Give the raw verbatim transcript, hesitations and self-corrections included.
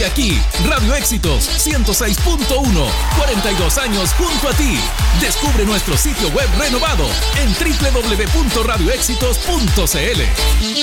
aquí, Radio Éxitos ciento seis punto uno, cuarenta y dos años junto a ti. Descubre nuestro sitio web renovado en doble u doble u doble u punto radio éxitos punto c l.